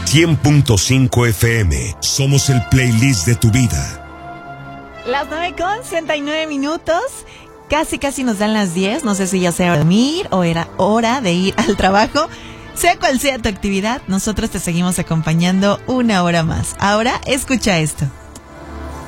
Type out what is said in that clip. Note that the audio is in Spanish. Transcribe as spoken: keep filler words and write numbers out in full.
cien punto cinco F M. Somos el playlist de tu vida. Las nueve con treinta y nueve minutos. Casi, casi nos dan las diez. No sé si ya sea dormir o era hora de ir al trabajo. Sea cual sea tu actividad, nosotros te seguimos acompañando una hora más. Ahora, escucha esto.